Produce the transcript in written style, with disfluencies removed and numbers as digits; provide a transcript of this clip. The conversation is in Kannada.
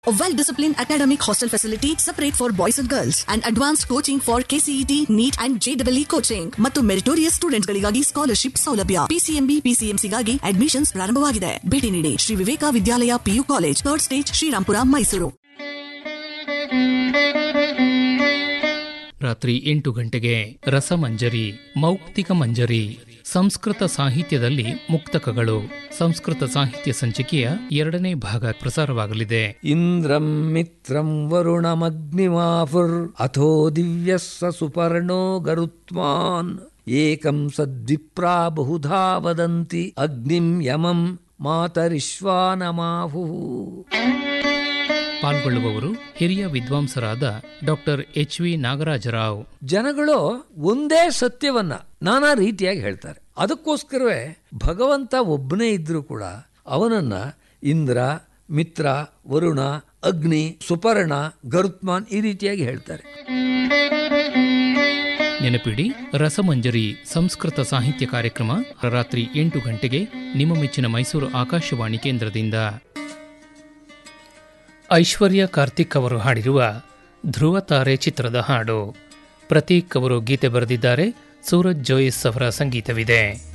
A well-disciplined academic hostel facility separate for boys and girls and advanced coaching for KCET, NEET and JEE coaching ಮತ್ತು ಮೆರಿಟೋರಿಯಸ್ ಸ್ಟೂಡೆಂಟ್ಸ್ ಗಳಿಗಾಗಿ ಸ್ಕಾಲರ್ಶಿಪ್ ಸೌಲಭ್ಯ. PCMB, PCMC ಗಾಗಿ ಅಡ್ಮಿಷನ್ಸ್ ಪ್ರಾರಂಭವಾಗಿದೆ. ಭೇಟಿ ನೀಡಿ ಶ್ರೀ ವಿವೇಕ ವಿದ್ಯಾಲಯ PU college, 3rd stage, Srirampura, Mysuru. ರಾತ್ರಿ 8 ಗಂಟೆಗೆ ರಸಮಂಜರಿ, ಮೌಕ್ತಿಕ ಮಂಜರಿ, ಸಂಸ್ಕೃತ ಸಾಹಿತ್ಯದಲ್ಲಿ ಮುಕ್ತಕಗಳು, ಸಂಸ್ಕೃತ ಸಾಹಿತ್ಯ ಸಂಚಿಕೆಯ 2ನೇ ಭಾಗ ಪ್ರಸಾರವಾಗಲಿದೆ. ಇಂದ್ರಂ ಮಿತ್ರಂ ವರುಣಮಗ್ನಿಮಾಫುರ್ ಅಥೋ ದಿವ್ಯಸ್ಸ ಸುಪರ್ಣೋ ಗರುತ್ಮಾನ್ ಏಕಂ ಸದ್ವಿಪ್ರಾ ಬಹುಧಾ ವದಂತಿ ಅಗ್ನಿಂ ಯಮಂ ಮಾತರಿಶ್ವಾನಮಾಹು. ಪಾಲ್ಗೊಳ್ಳುವವರು ಹಿರಿಯ ವಿದ್ವಾಂಸರಾದ ಡಾಕ್ಟರ್ HV ನಾಗರಾಜರಾವ್. ಜನಗಳು ಒಂದೇ ಸತ್ಯವನ್ನ ನಾನಾ ರೀತಿಯಾಗಿ ಹೇಳ್ತಾರೆ. ಅದಕ್ಕೋಸ್ಕರವೇ ಭಗವಂತ ಒಬ್ಬನೇ ಇದ್ರೂ ಕೂಡ ಅವನನ್ನ ಇಂದ್ರ, ಮಿತ್ರ, ವರುಣ, ಅಗ್ನಿ, ಸುಪರ್ಣ, ಗರುತ್ಮಾನ್ ಈ ರೀತಿಯಾಗಿ ಹೇಳ್ತಾರೆ. ನೆನಪಿಡಿ, ರಸಮಂಜರಿ ಸಂಸ್ಕೃತ ಸಾಹಿತ್ಯ ಕಾರ್ಯಕ್ರಮ ರಾತ್ರಿ 8 ಗಂಟೆಗೆ ನಿಮ್ಮ ಮೆಚ್ಚಿನ ಮೈಸೂರು ಆಕಾಶವಾಣಿ ಕೇಂದ್ರದಿಂದ. ಐಶ್ವರ್ಯ ಕಾರ್ತಿಕ್ ಅವರು ಹಾಡಿರುವ ಧ್ರುವ ತಾರೆ ಚಿತ್ರದ ಹಾಡು. ಪ್ರತೀಕ್ ಅವರು ಗೀತೆ ಬರೆದಿದ್ದಾರೆ. ಸೂರಜ್ ಜೋಯಿಸ್ ಅವರ ಸಂಗೀತವಿದೆ.